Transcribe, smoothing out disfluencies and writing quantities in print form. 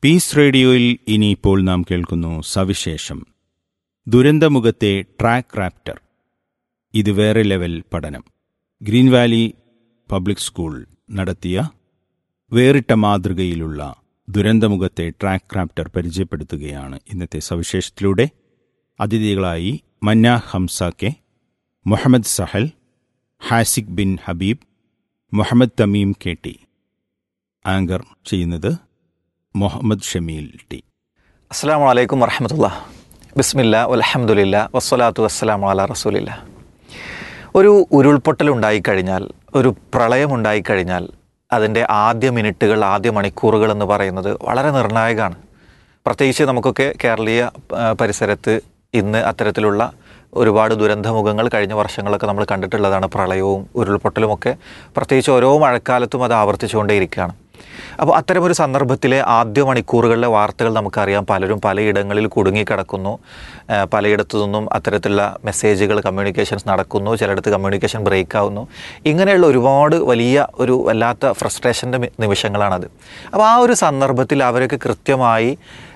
Piece റേഡിയോയിൽ ഇനിയിപ്പോൾ നാം കേൾക്കുന്നു സവിശേഷം. ദുരന്തമുഖത്തെ ട്രാക്ക് റാപ്റ്റർ. ഇത് വേറെ ലെവൽ പഠനം. ഗ്രീൻ വാലി പബ്ലിക് സ്കൂൾ നടത്തിയ വേറിട്ട മാതൃകയിലുള്ള ദുരന്തമുഖത്തെ ട്രാക്ക് റാപ്റ്റർ പരിചയപ്പെടുത്തുകയാണ് ഇന്നത്തെ സവിശേഷത്തിലൂടെ. അതിഥികളായി മന്ന Hamza K, Muhammad Sahal, Haziq bin Habib, Muhammad Tamim K T. Anchor ചെയ്യുന്നത് മുഹമ്മദ് ഷമീൽ ടി. അസ്സലാമു അലൈക്കും വറഹ്മത്തുള്ളാഹി. ബിസ്മില്ലാ വൽഹംദുലില്ലാ വസ്സലാത്തു വസ്സലാമു അലാ റസൂലില്ലാ. ഒരു ഉരുൾപൊട്ടലുണ്ടായിക്കഴിഞ്ഞാൽ, ഒരു പ്രളയമുണ്ടായിക്കഴിഞ്ഞാൽ അതിൻ്റെ ആദ്യ മിനിറ്റുകൾ, ആദ്യ മണിക്കൂറുകൾ എന്ന് പറയുന്നത് വളരെ നിർണായകമാണ്. പ്രത്യേകിച്ച് നമുക്കൊക്കെ കേരളീയ പരിസരത്ത് ഇന്ന് അത്തരത്തിലുള്ള ഒരുപാട് ദുരന്തമുഖങ്ങൾ കഴിഞ്ഞ വർഷങ്ങളൊക്കെ നമ്മൾ കണ്ടിട്ടുള്ളതാണ്. പ്രളയവും ഉരുൾപൊട്ടലുമൊക്കെ പ്രത്യേകിച്ച് ഓരോ മഴക്കാലത്തും അത് ആവർത്തിച്ചുകൊണ്ടേയിരിക്കുകയാണ്. അപ്പോൾ അത്തരമൊരു സന്ദർഭത്തിലെ ആദ്യ മണിക്കൂറുകളിലെ വാർത്തകൾ നമുക്കറിയാം. പലരും പലയിടങ്ങളിൽ കുടുങ്ങിക്കിടക്കുന്നു. പലയിടത്തു നിന്നും അത്തരത്തിലുള്ള മെസ്സേജുകൾ, കമ്മ്യൂണിക്കേഷൻസ് നടക്കുന്നു. ചിലയിടത്ത് കമ്മ്യൂണിക്കേഷൻ ബ്രേക്ക് ആവുന്നു. ഇങ്ങനെയുള്ള ഒരുപാട് വലിയ ഒരു വല്ലാത്ത ഫ്രസ്ട്രേഷൻ്റെ നിമിഷങ്ങളാണത്. അപ്പോൾ ആ ഒരു സന്ദർഭത്തിൽ അവരൊക്കെ കൃത്യമായി